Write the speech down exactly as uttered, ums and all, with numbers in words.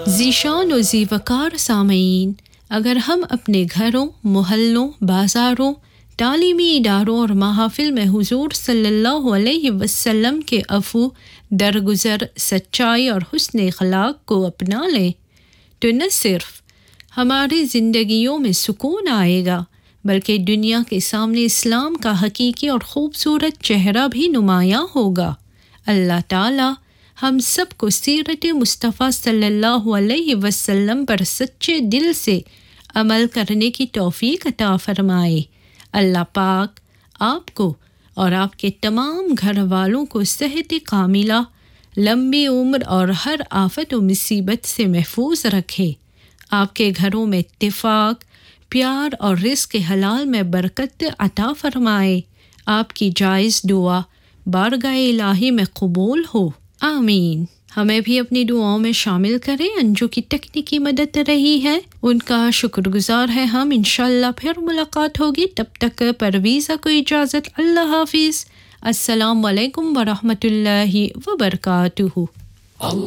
ذیشان و ذیوقار سامعین، اگر ہم اپنے گھروں، محلوں، بازاروں، تعلیمی اداروں اور محافل میں حضور صلی اللہ علیہ وسلم کے عفو، درگزر، سچائی اور حسن اخلاق کو اپنا لیں تو نہ صرف ہماری زندگیوں میں سکون آئے گا بلکہ دنیا کے سامنے اسلام کا حقیقی اور خوبصورت چہرہ بھی نمایاں ہوگا۔ اللہ تعالی ہم سب کو سیرت مصطفیٰ صلی اللہ علیہ وسلم پر سچے دل سے عمل کرنے کی توفیق عطا فرمائے۔ اللہ پاک آپ کو اور آپ کے تمام گھر والوں کو صحت کاملہ، لمبی عمر اور ہر آفت و مصیبت سے محفوظ رکھے۔ آپ کے گھروں میں اتفاق، پیار اور رزق حلال میں برکت عطا فرمائے۔ آپ کی جائز دعا بارگاہ الہی میں قبول ہو، آمین۔ ہمیں بھی اپنی دعاؤں میں شامل کریں۔ انجو کی تکنیکی مدد رہی ہے، ان کا شکر گزار ہے ہم۔ انشاءاللہ پھر ملاقات ہوگی، تب تک پرویزہ کو اجازت، اللہ حافظ۔ السلام علیکم ورحمۃ اللہ وبرکاتہ۔